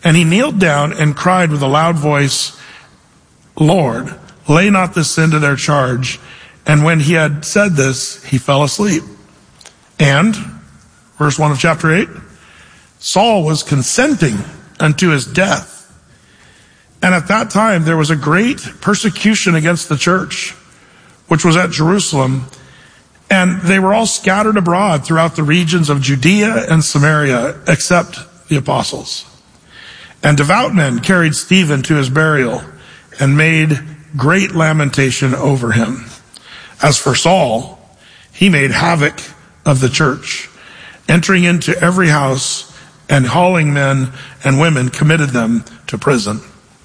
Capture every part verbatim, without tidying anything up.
And he kneeled down and cried with a loud voice, Lord, lay not this sin to their charge. And when he had said this, he fell asleep. And, verse one of chapter eight, Saul was consenting unto his death. And at that time, there was a great persecution against the church, which was at Jerusalem. And they were all scattered abroad throughout the regions of Judea and Samaria, except the apostles. And devout men carried Stephen to his burial and made great lamentation over him. As for Saul, he made havoc of the church, entering into every house and hauling men and women, committed them to prison.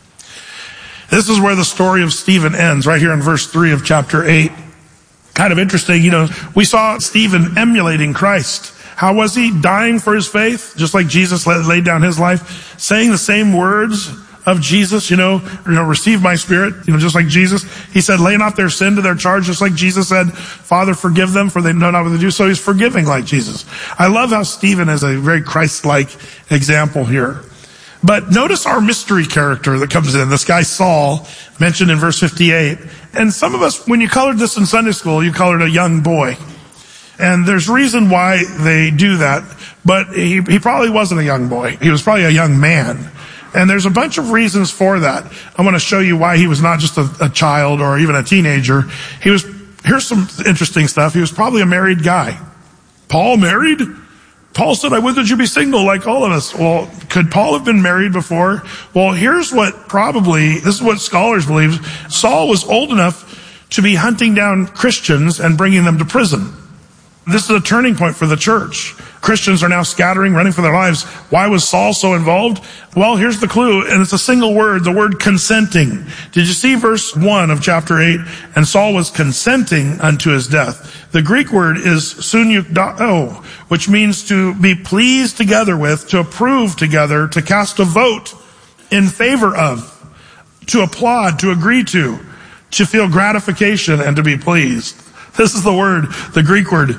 This is where the story of Stephen ends, right here in verse three of chapter eight. Kind of interesting, you know, we saw Stephen emulating Christ. How was he? Dying for his faith, just like Jesus laid down his life, saying the same words of Jesus, you know, you know, receive my spirit, you know, just like Jesus. He said, lay not their sin to their charge, just like Jesus said, Father, forgive them, for they know not what they do. So he's forgiving like Jesus. I love how Stephen is a very Christ-like example here. But notice our mystery character that comes in. This guy Saul, mentioned in verse fifty-eight. And some of us, when you colored this in Sunday school, you colored a young boy. And there's reason why they do that. But he, he probably wasn't a young boy. He was probably a young man. And there's a bunch of reasons for that. I want to show you why he was not just a, a child or even a teenager. He was, here's some interesting stuff. He was probably a married guy. Paul married? Paul said, I would that you be single like all of us. Well, could Paul have been married before? Well, here's what probably, this is what scholars believe. Saul was old enough to be hunting down Christians and bringing them to prison. This is a turning point for the church. Christians are now scattering, running for their lives. Why was Saul so involved? Well, here's the clue, and it's a single word, the word consenting. Did you see verse one of chapter eight? And Saul was consenting unto his death. The Greek word is sunukdao, which means to be pleased together with, to approve together, to cast a vote in favor of, to applaud, to agree to, to feel gratification and to be pleased. This is the word, the Greek word,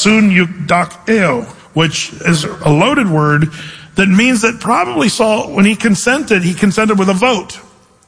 sunukdao, which is a loaded word that means that probably Saul, when he consented, he consented with a vote.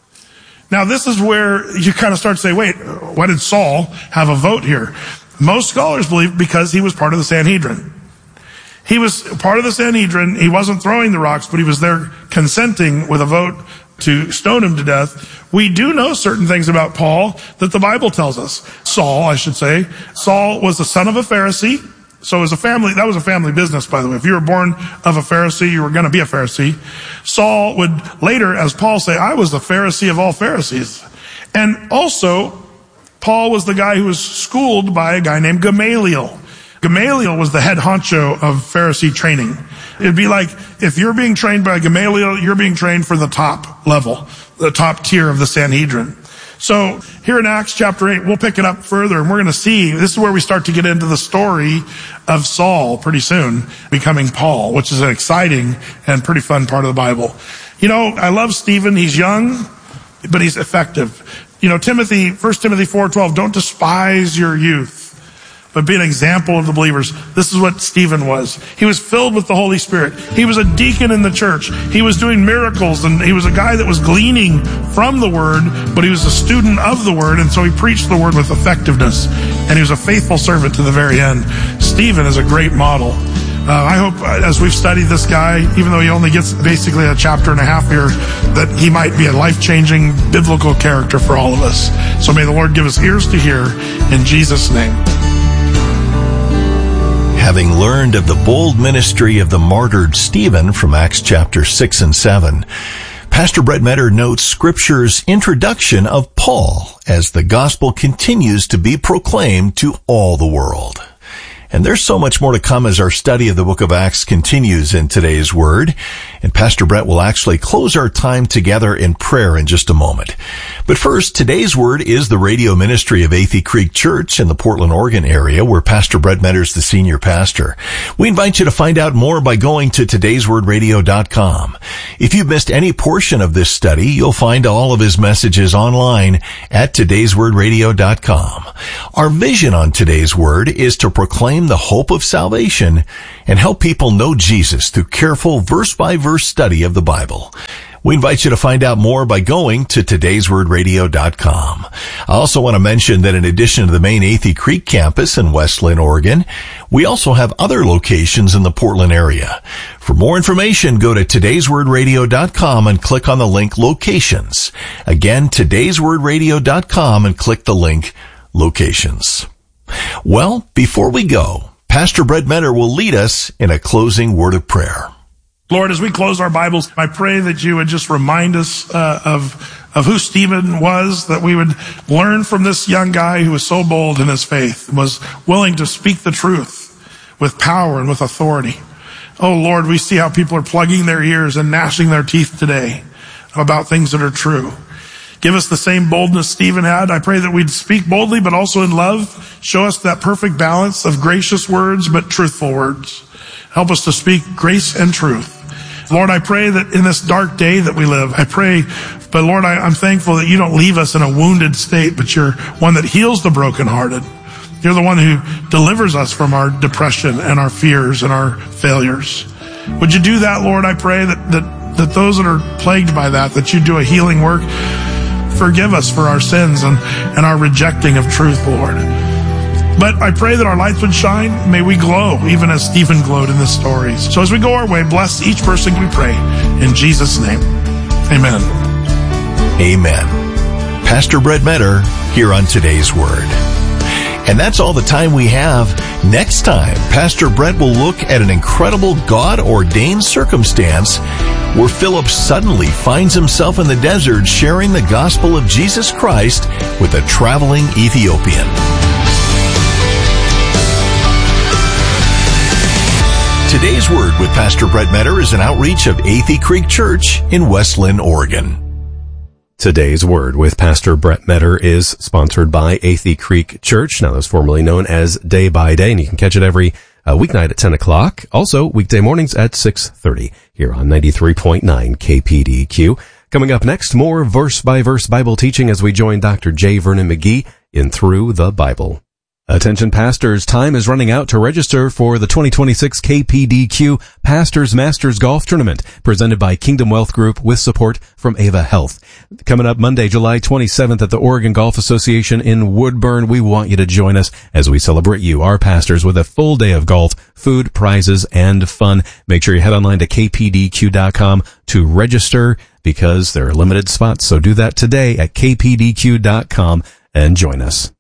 Now this is where you kind of start to say, wait, why did Saul have a vote here? Most scholars believe because he was part of the Sanhedrin. He was part of the Sanhedrin. He wasn't throwing the rocks, but he was there consenting with a vote to stone him to death. We do know certain things about Paul that the Bible tells us. Saul, I should say. Saul was the son of a Pharisee. So as a family, that was a family business, by the way. If you were born of a Pharisee, you were going to be a Pharisee. Saul would later, as Paul say, I was the Pharisee of all Pharisees. And also, Paul was the guy who was schooled by a guy named Gamaliel. Gamaliel was the head honcho of Pharisee training. It'd be like, if you're being trained by Gamaliel, you're being trained for the top level, the top tier of the Sanhedrin. So here in Acts chapter eight, we'll pick it up further, and we're going to see, this is where we start to get into the story of Saul pretty soon, becoming Paul, which is an exciting and pretty fun part of the Bible. You know, I love Stephen. He's young, but he's effective. You know, Timothy, First Timothy four twelve, don't despise your youth, but be an example of the believers. This is what Stephen was. He was filled with the Holy Spirit. He was a deacon in the church. He was doing miracles, and he was a guy that was gleaning from the Word, but he was a student of the Word, and so he preached the Word with effectiveness, and he was a faithful servant to the very end. Stephen is a great model. Uh, I hope uh, as we've studied this guy, even though he only gets basically a chapter and a half here, that he might be a life-changing biblical character for all of us. So may the Lord give us ears to hear in Jesus' name. Having learned of the bold ministry of the martyred Stephen from Acts chapter six and seven, Pastor Brett Metter notes Scripture's introduction of Paul as the gospel continues to be proclaimed to all the world. And there's so much more to come as our study of the book of Acts continues in today's Word. And Pastor Brett will actually close our time together in prayer in just a moment. But first, today's Word is the radio ministry of Athey Creek Church in the Portland, Oregon area, where Pastor Brett Metter's the senior pastor. We invite you to find out more by going to todays word radio dot com. If you've missed any portion of this study, you'll find all of his messages online at todays word radio dot com. Our vision on today's Word is to proclaim proclaim the hope of salvation and help people know Jesus through careful verse-by-verse study of the Bible. We invite you to find out more by going to todays word radio dot com. I also want to mention that in addition to the main Athey Creek campus in West Linn, Oregon, we also have other locations in the Portland area. For more information, go to todays word radio dot com and click on the link Locations. Again, todays word radio dot com and click the link Locations. Well, before we go, Pastor Brett Meador will lead us in a closing word of prayer. Lord, as we close our Bibles, I pray that you would just remind us uh, of of who Stephen was, that we would learn from this young guy who was so bold in his faith, was willing to speak the truth with power and with authority. Oh, Lord, we see how people are plugging their ears and gnashing their teeth today about things that are true. Give us the same boldness Stephen had. I pray that we'd speak boldly, but also in love. Show us that perfect balance of gracious words, but truthful words. Help us to speak grace and truth. Lord, I pray that in this dark day that we live, I pray, but Lord, I, I'm thankful that you don't leave us in a wounded state, but you're one that heals the brokenhearted. You're the one who delivers us from our depression and our fears and our failures. Would you do that, Lord? I pray that, that, that those that are plagued by that, that you do a healing work. Forgive us for our sins and, and our rejecting of truth, Lord. But I pray that our lights would shine. May we glow, even as Stephen glowed in this story. So as we go our way, bless each person, we pray. In Jesus' name, amen. Amen. Pastor Brett Meador here on Today's Word. And that's all the time we have. Next time, Pastor Brett will look at an incredible God-ordained circumstance where Philip suddenly finds himself in the desert sharing the gospel of Jesus Christ with a traveling Ethiopian. Today's Word with Pastor Brett Meador is an outreach of Athey Creek Church in West Linn, Oregon. Today's Word with Pastor Brett Meador is sponsored by Athey Creek Church. Now, that's formerly known as Day by Day, and you can catch it every uh, weeknight at ten o'clock. Also, weekday mornings at six thirty here on ninety-three point nine K P D Q. Coming up next, more verse-by-verse Bible teaching as we join Doctor J. Vernon McGee in Through the Bible. Attention pastors, time is running out to register for the twenty twenty-six K P D Q Pastors Masters Golf Tournament presented by Kingdom Wealth Group with support from Ava Health. Coming up Monday, July twenty-seventh at the Oregon Golf Association in Woodburn. We want you to join us as we celebrate you, our pastors, with a full day of golf, food, prizes, and fun. Make sure you head online to K P D Q dot com to register because there are limited spots. So do that today at K P D Q dot com and join us.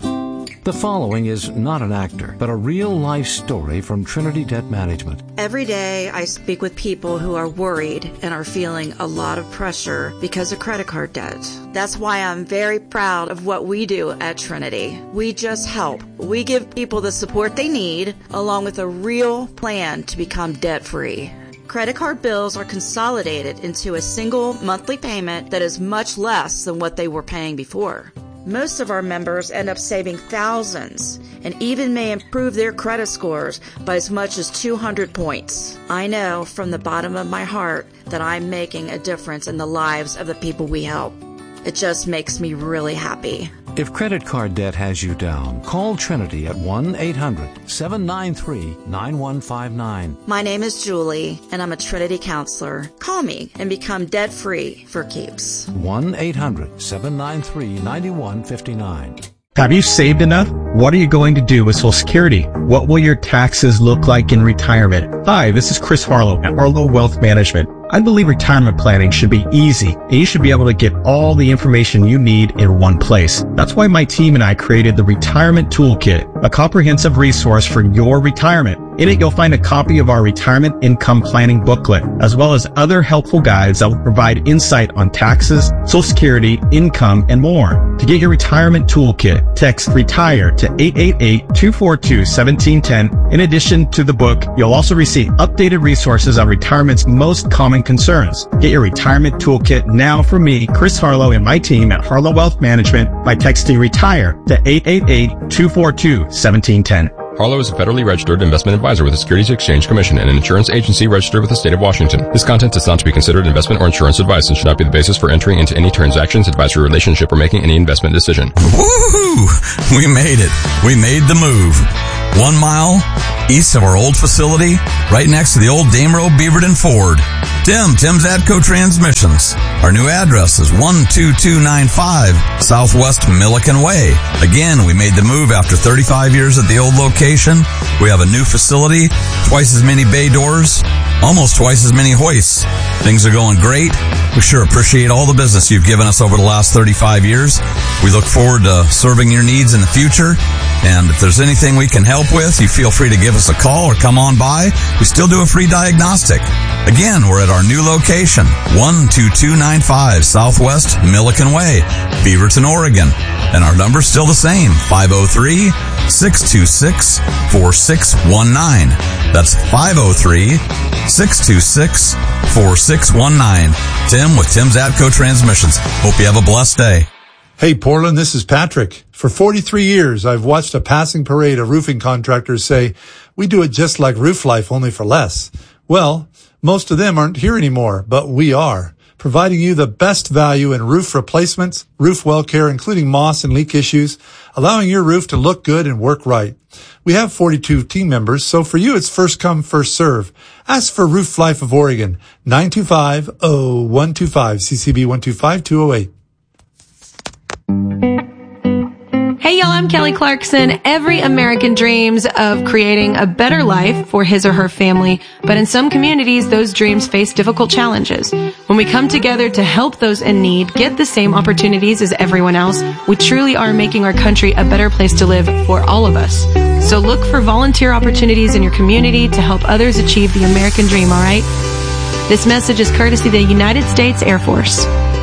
The following is not an actor, but a real-life story from Trinity Debt Management. Every day I speak with people who are worried and are feeling a lot of pressure because of credit card debt. That's why I'm very proud of what we do at Trinity. We just help. We give people the support they need, along with a real plan to become debt-free. Credit card bills are consolidated into a single monthly payment that is much less than what they were paying before. Most of our members end up saving thousands and even may improve their credit scores by as much as two hundred points. I know from the bottom of my heart that I'm making a difference in the lives of the people we help. It just makes me really happy. If credit card debt has you down, call Trinity at one eight hundred seven nine three nine one five nine. My name is Julie, and I'm a Trinity counselor. Call me and become debt-free for keeps. one eight hundred seven nine three nine one five nine. Have you saved enough? What are you going to do with Social Security? What will your taxes look like in retirement? Hi, this is Chris Harlow at Harlow Wealth Management. I believe retirement planning should be easy, and you should be able to get all the information you need in one place. That's why my team and I created the Retirement Toolkit, a comprehensive resource for your retirement. In it, you'll find a copy of our retirement income planning booklet, as well as other helpful guides that will provide insight on taxes, Social Security, income, and more. To get your retirement toolkit, text RETIRE to eight eight eight, two four two, one seven one zero. In addition to the book, you'll also receive updated resources on retirement's most common concerns. Get your retirement toolkit now from me, Chris Harlow, and my team at Harlow Wealth Management by texting RETIRE to eight eight eight, two four two, one seven one zero. Harlow is a federally registered investment advisor with the Securities Exchange Commission and an insurance agency registered with the state of Washington. This content is not to be considered investment or insurance advice and should not be the basis for entering into any transactions, advisory relationship, or making any investment decision. Woohoo! We made it. We made the move. one mile east of our old facility, right next to the old Damerow Beaverton Ford. Tim, Tim's Atco Transmissions. Our new address is one two two nine five Southwest Milliken Way. Again, we made the move after thirty-five years at the old location. We have a new facility, twice as many bay doors, almost twice as many hoists. Things are going great. We sure appreciate all the business you've given us over the last thirty-five years. We look forward to serving your needs in the future. And if there's anything we can help with, you feel free to give us a call or come on by. We still do a free diagnostic. Again, we're at our new location, one two two nine five Southwest Milliken Way, Beaverton, Oregon. And our number's still the same, five oh three, six two six, four six one nine. That's five oh three, six two six, four six one nine. Tim with Tim's Atco Transmissions. Hope you have a blessed day. Hey, Portland, this is Patrick. For forty-three years, I've watched a passing parade of roofing contractors say, we do it just like Roof Life, only for less. Well, most of them aren't here anymore, but we are, providing you the best value in roof replacements, roof well care, including moss and leak issues, allowing your roof to look good and work right. We have forty-two team members, so for you, it's first come, first serve. Ask for Roof Life of Oregon, nine two five, oh one two five, C C B one two five, two oh eight. Hey y'all, I'm Kelly Clarkson. Every American dreams of creating a better life for his or her family, but in some communities, those dreams face difficult challenges. When we come together to help those in need get the same opportunities as everyone else, we truly are making our country a better place to live for all of us. So look for volunteer opportunities in your community to help others achieve the American dream, all right? This message is courtesy of the United States Air Force.